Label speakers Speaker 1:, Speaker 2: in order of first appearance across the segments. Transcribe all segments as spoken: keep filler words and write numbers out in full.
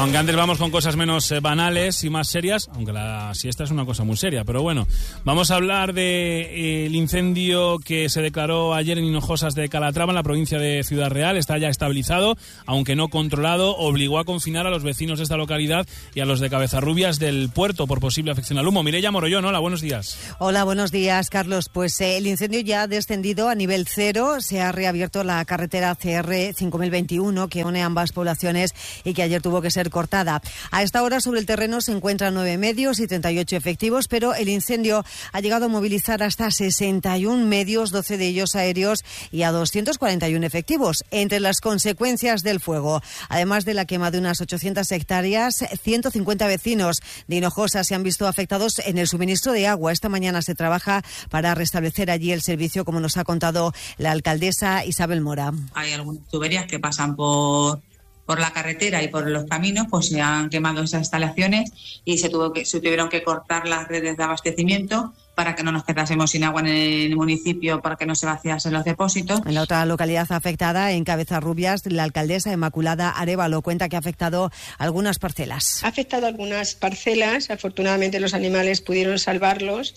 Speaker 1: Aunque antes vamos con cosas menos eh, banales y más serias, aunque la siesta es una cosa muy seria, pero bueno, vamos a hablar del de, eh, incendio que se declaró ayer en Hinojosas de Calatrava, en la provincia de Ciudad Real. Está ya estabilizado, aunque no controlado. Obligó a confinar a los vecinos de esta localidad y a los de Cabezarrubias del puerto por posible afección al humo. Mireia Morollón, hola, buenos días.
Speaker 2: Hola, buenos días, Carlos. Pues eh, el incendio ya ha descendido a nivel cero. Se ha reabierto la carretera C R cinco mil veintiuno que une ambas poblaciones y que ayer tuvo que ser cortada. A esta hora sobre el terreno se encuentran nueve medios y treinta y ocho efectivos, pero el incendio ha llegado a movilizar hasta sesenta y uno medios, doce de ellos aéreos y a doscientos cuarenta y uno efectivos. Entre las consecuencias del fuego, además de la quema de unas ochocientas hectáreas, ciento cincuenta vecinos de Hinojosa se han visto afectados en el suministro de agua. Esta mañana se trabaja para restablecer allí el servicio, como nos ha contado la alcaldesa Isabel Mora.
Speaker 3: Hay algunas tuberías que pasan por por la carretera y por los caminos, pues se han quemado esas instalaciones y se tuvo que se tuvieron que cortar las redes de abastecimiento para que no nos quedásemos sin agua en el municipio, para que no se vaciasen los depósitos.
Speaker 2: En la otra localidad afectada, en Cabezarrubias, la alcaldesa Inmaculada Arévalo cuenta que ha afectado algunas parcelas.
Speaker 4: Ha afectado algunas parcelas, afortunadamente los animales pudieron salvarlos.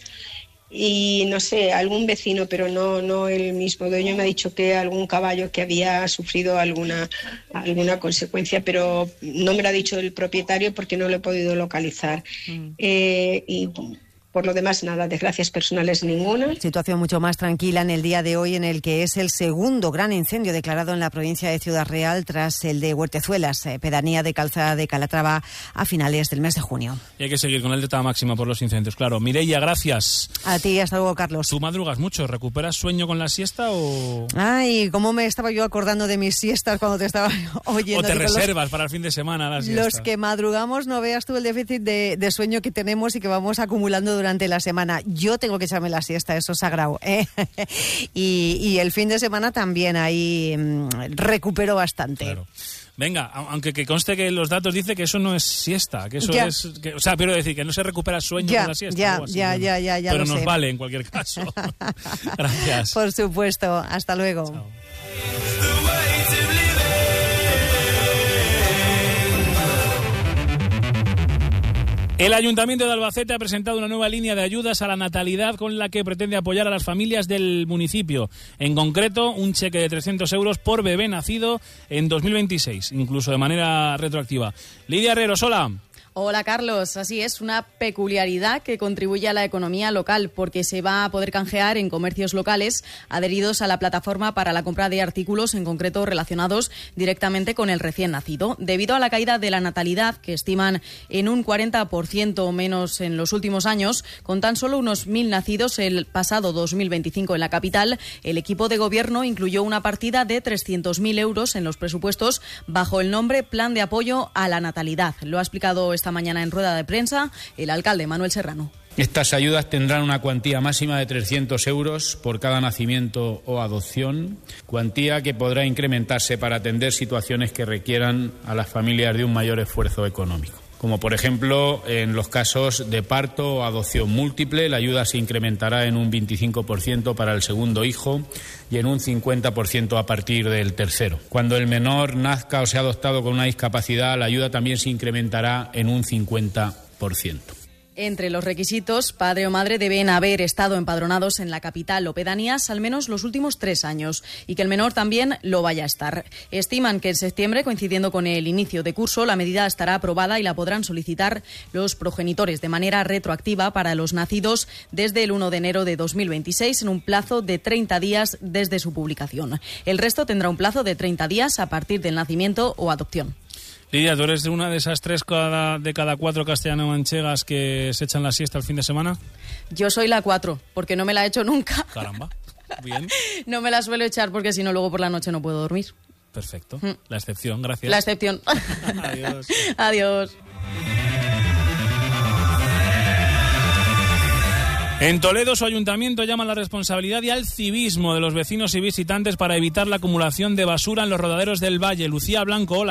Speaker 4: Y no sé, algún vecino, pero no no el mismo dueño, me ha dicho que algún caballo que había sufrido alguna alguna consecuencia, pero no me lo ha dicho el propietario porque no lo he podido localizar. Mm. Eh, y por lo demás, nada, desgracias personales ninguna.
Speaker 2: Situación mucho más tranquila en el día de hoy, en el que es el segundo gran incendio declarado en la provincia de Ciudad Real tras el de Huertezuelas, eh, pedanía de Calzada de Calatrava, a finales del mes de junio.
Speaker 1: Y hay que seguir con el alerta máxima por los incendios, claro. Mireia, gracias.
Speaker 2: A ti, hasta luego, Carlos.
Speaker 1: ¿Tú madrugas mucho? ¿Recuperas sueño con la siesta o...?
Speaker 2: Ay, cómo me estaba yo acordando de mis siestas cuando te estaba oyendo.
Speaker 1: ¿O te reservas
Speaker 2: los,
Speaker 1: para el fin de semana la siesta?
Speaker 2: Los que madrugamos, no veas tú el déficit de, de sueño que tenemos y que vamos acumulando durante durante la semana. Yo tengo que echarme la siesta, eso es sagrado, ¿eh? y, y el fin de semana también ahí mmm, recupero bastante.
Speaker 1: Claro. Venga, aunque que conste que los datos dice que eso no es siesta, que eso
Speaker 2: ya.
Speaker 1: es... Que, o sea, quiero decir que no se recupera sueño
Speaker 2: ya,
Speaker 1: con la siesta.
Speaker 2: Ya,
Speaker 1: así,
Speaker 2: ya,
Speaker 1: bueno.
Speaker 2: ya, ya, ya
Speaker 1: Pero
Speaker 2: lo
Speaker 1: nos
Speaker 2: sé.
Speaker 1: vale en cualquier caso. Gracias.
Speaker 2: Por supuesto. Hasta luego.
Speaker 1: Chao. El Ayuntamiento de Albacete ha presentado una nueva línea de ayudas a la natalidad con la que pretende apoyar a las familias del municipio. En concreto, un cheque de trescientos euros por bebé nacido en dos mil veintiséis, incluso de manera retroactiva. Lidia Herreros, hola.
Speaker 5: Hola, Carlos. Así es, una peculiaridad que contribuye a la economía local porque se va a poder canjear en comercios locales adheridos a la plataforma para la compra de artículos, en concreto relacionados directamente con el recién nacido. Debido a la caída de la natalidad, que estiman en un cuarenta por ciento menos en los últimos años, con tan solo unos mil nacidos el pasado dos mil veinticinco en la capital, el equipo de gobierno incluyó una partida de trescientos mil euros en los presupuestos bajo el nombre Plan de Apoyo a la Natalidad. Lo ha explicado esta mañana en rueda de prensa el alcalde Manuel Serrano.
Speaker 6: Estas ayudas tendrán una cuantía máxima de trescientos euros por cada nacimiento o adopción, cuantía que podrá incrementarse para atender situaciones que requieran a las familias de un mayor esfuerzo económico. Como por ejemplo en los casos de parto o adopción múltiple, la ayuda se incrementará en un veinticinco por ciento para el segundo hijo y en un cincuenta por ciento a partir del tercero. Cuando el menor nazca o sea adoptado con una discapacidad, la ayuda también se incrementará en un cincuenta por ciento.
Speaker 5: Entre los requisitos, padre o madre deben haber estado empadronados en la capital o pedanías al menos los últimos tres años y que el menor también lo vaya a estar. Estiman que en septiembre, coincidiendo con el inicio de curso, la medida estará aprobada y la podrán solicitar los progenitores de manera retroactiva para los nacidos desde el uno de enero de dos mil veintiséis en un plazo de treinta días desde su publicación. El resto tendrá un plazo de treinta días a partir del nacimiento o adopción.
Speaker 1: Lidia, ¿tú eres una de esas tres cada, de cada cuatro castellano-manchegas que se echan la siesta el fin de semana?
Speaker 5: Yo soy la cuatro, porque no me la he hecho nunca.
Speaker 1: Caramba, bien.
Speaker 5: No me la suelo echar porque si no luego por la noche no puedo dormir.
Speaker 1: Perfecto, mm. La excepción, gracias.
Speaker 5: La excepción.
Speaker 1: Adiós.
Speaker 5: Adiós.
Speaker 1: En Toledo, su ayuntamiento llama a la responsabilidad y al civismo de los vecinos y visitantes para evitar la acumulación de basura en los rodaderos del Valle. Lucía Blanco, hola.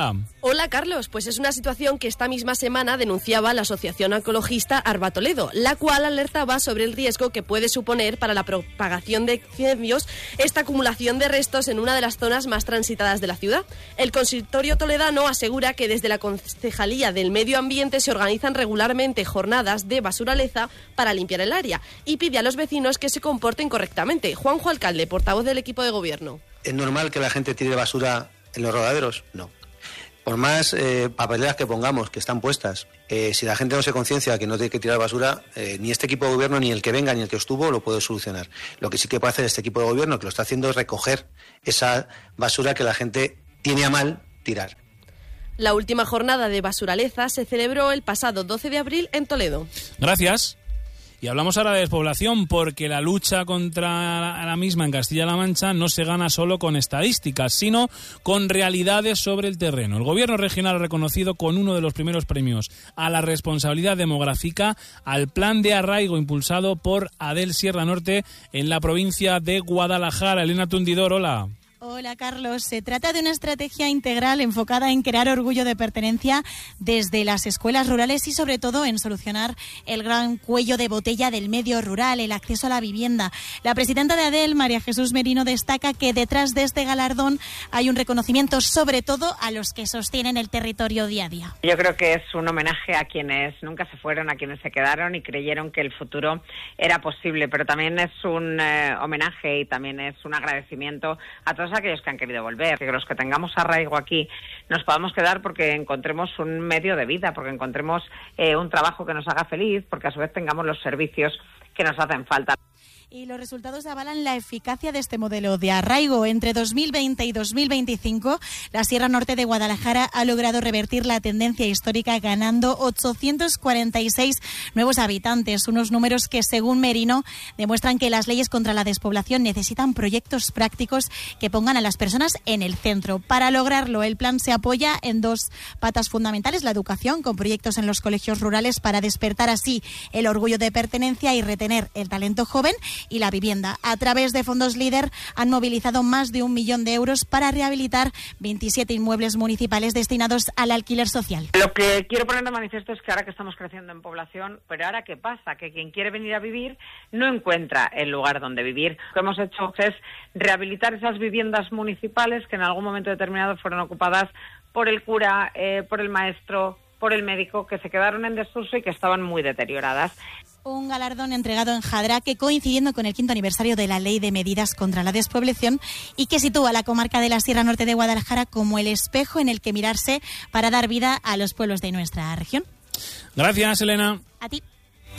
Speaker 7: Hola Carlos, pues es una situación que esta misma semana denunciaba la asociación ecologista Arba Toledo, la cual alertaba sobre el riesgo que puede suponer para la propagación de incendios esta acumulación de restos en una de las zonas más transitadas de la ciudad. El consistorio toledano asegura que desde la Concejalía del Medio Ambiente se organizan regularmente jornadas de basuraleza para limpiar el área y pide a los vecinos que se comporten correctamente. Juanjo Alcalde, portavoz del equipo de gobierno.
Speaker 8: ¿Es normal que la gente tire basura en los rodaderos? No. Por más eh, papeleras que pongamos, que están puestas, eh, si la gente no se conciencia que no tiene que tirar basura, eh, ni este equipo de gobierno, ni el que venga, ni el que estuvo, lo puede solucionar. Lo que sí que puede hacer este equipo de gobierno, que lo está haciendo, es recoger esa basura que la gente tiene a mal tirar.
Speaker 7: La última jornada de basuraleza se celebró el pasado doce de abril en Toledo.
Speaker 1: Gracias. Y hablamos ahora de despoblación, porque la lucha contra la misma en Castilla-La Mancha no se gana solo con estadísticas, sino con realidades sobre el terreno. El gobierno regional ha reconocido con uno de los primeros premios a la responsabilidad demográfica al plan de arraigo impulsado por Adel Sierra Norte en la provincia de Guadalajara. Elena Tundidor, hola.
Speaker 9: Hola Carlos, se trata de una estrategia integral enfocada en crear orgullo de pertenencia desde las escuelas rurales y sobre todo en solucionar el gran cuello de botella del medio rural, el acceso a la vivienda. La presidenta de Adel, María Jesús Merino, destaca que detrás de este galardón hay un reconocimiento sobre todo a los que sostienen el territorio día a día.
Speaker 10: Yo creo que es un homenaje a quienes nunca se fueron, a quienes se quedaron y creyeron que el futuro era posible, pero también es un eh, homenaje y también es un agradecimiento a todos aquellos que han querido volver, que los que tengamos arraigo aquí nos podamos quedar porque encontremos un medio de vida, porque encontremos eh, un trabajo que nos haga feliz, porque a su vez tengamos los servicios que nos hacen falta.
Speaker 9: Y los resultados avalan la eficacia de este modelo de arraigo. Entre dos mil veinte y dos mil veinticinco, la Sierra Norte de Guadalajara ha logrado revertir la tendencia histórica ganando ochocientos cuarenta y seis nuevos habitantes, unos números que, según Merino, demuestran que las leyes contra la despoblación necesitan proyectos prácticos que pongan a las personas en el centro. Para lograrlo, el plan se apoya en dos patas fundamentales: la educación, con proyectos en los colegios rurales para despertar así el orgullo de pertenencia y retener el talento joven, y la vivienda. A través de fondos LEADER han movilizado más de un millón de euros para rehabilitar veintisiete inmuebles municipales destinados al alquiler social.
Speaker 10: Lo que quiero poner de manifiesto es que ahora que estamos creciendo en población, pero ahora ¿qué pasa? Que quien quiere venir a vivir no encuentra el lugar donde vivir. Lo que hemos hecho es rehabilitar esas viviendas municipales que en algún momento determinado fueron ocupadas por el cura, eh, por el maestro, por el médico, que se quedaron en desuso y que estaban muy deterioradas.
Speaker 9: Un galardón entregado en Jadraque, coincidiendo con el quinto aniversario de la Ley de Medidas contra la Despoblación, y que sitúa a la comarca de la Sierra Norte de Guadalajara como el espejo en el que mirarse para dar vida a los pueblos de nuestra región.
Speaker 1: Gracias, Elena.
Speaker 9: A ti.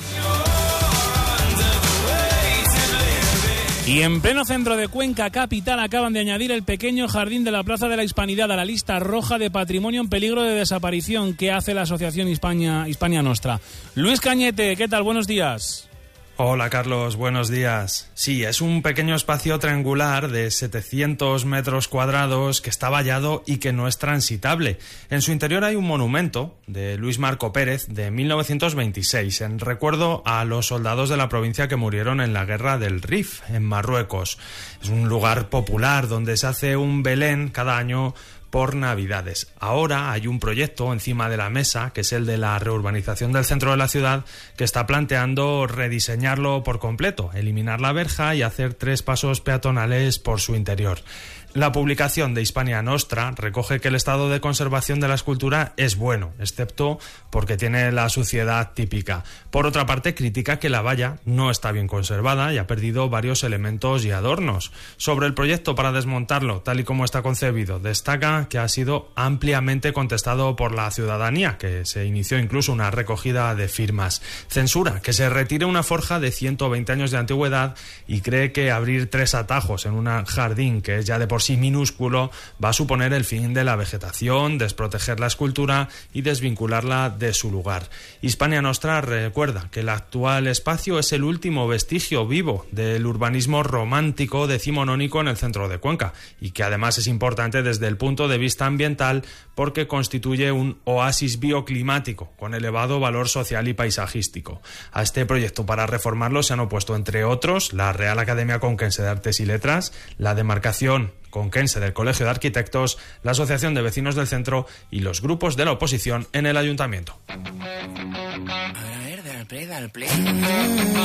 Speaker 1: Y en pleno centro de Cuenca capital acaban de añadir el pequeño jardín de la Plaza de la Hispanidad a la lista roja de patrimonio en peligro de desaparición que hace la Asociación Hispania, Hispania Nostra. Luis Cañete, ¿qué tal? Buenos días.
Speaker 11: Hola Carlos, buenos días. Sí, es un pequeño espacio triangular de setecientos metros cuadrados que está vallado y que no es transitable. En su interior hay un monumento de Luis Marco Pérez de mil novecientos veintiséis en recuerdo a los soldados de la provincia que murieron en la guerra del Rif, en Marruecos. Es un lugar popular donde se hace un Belén cada año por Navidades. Ahora hay un proyecto encima de la mesa, que es el de la reurbanización del centro de la ciudad, que está planteando rediseñarlo por completo, eliminar la verja y hacer tres pasos peatonales por su interior. La publicación de Hispania Nostra recoge que el estado de conservación de la escultura es bueno, excepto porque tiene la suciedad típica. Por otra parte, critica que la valla no está bien conservada y ha perdido varios elementos y adornos. Sobre el proyecto para desmontarlo, tal y como está concebido, destaca que ha sido ampliamente contestado por la ciudadanía, que se inició incluso una recogida de firmas. Censura que se retire una forja de ciento veinte años de antigüedad y cree que abrir tres atajos en un jardín que es ya de por sí minúsculo va a suponer el fin de la vegetación, desproteger la escultura y desvincularla de su lugar. Hispania Nostra recuerda que el actual espacio es el último vestigio vivo del urbanismo romántico decimonónico en el centro de Cuenca y que además es importante desde el punto de vista ambiental porque constituye un oasis bioclimático con elevado valor social y paisajístico. A este proyecto para reformarlo se han opuesto, entre otros, la Real Academia Conquense de Artes y Letras, la demarcación conquense del Colegio de Arquitectos, la Asociación de Vecinos del Centro y los grupos de la oposición en el ayuntamiento.
Speaker 12: A ver, a ver, dale play, dale play.